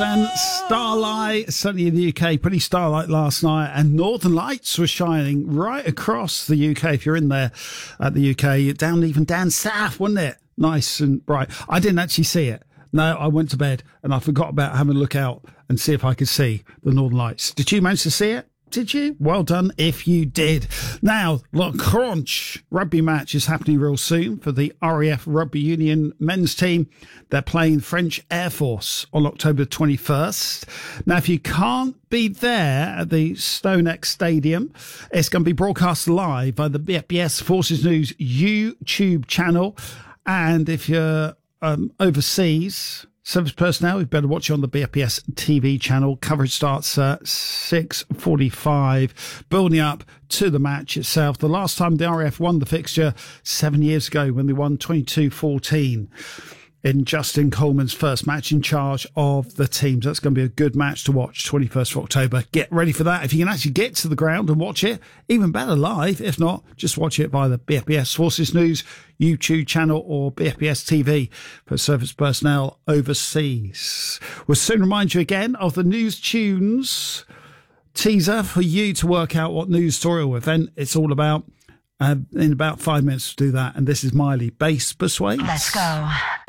And starlight, certainly in the UK, pretty starlight last night, and northern lights were shining right across the UK. If you're in there at the UK, even down south, wasn't it? Nice and bright. I didn't actually see it. No, I went to bed and I forgot about having a look out and see if I could see the northern lights. Did you manage to see it? Did you? Well done if you did. Now, the Crunch rugby match is happening real soon for the RAF Rugby Union men's team. They're playing French Air Force on October 21st. Now, if you can't be there at the StoneX Stadium, it's going to be broadcast live by the BFBS Forces News YouTube channel. And if you're overseas, service personnel, you better watch it on the BFBS TV channel. Coverage starts at 6:45, building up to the match itself. The last time the RAF won the fixture 7 years ago when they won 22-14 in Justin Coleman's first match in charge of the teams. That's going to be a good match to watch, 21st of October. Get ready for that. If you can actually get to the ground and watch it, even better live. If not, just watch it via the BFBS Forces News YouTube channel or BFBS TV for service personnel overseas. We'll soon remind you again of the News Tunes teaser for you to work out what news story or event it's all about. In about 5 minutes to do that. And this is Miley, Bass Persuade. Let's go.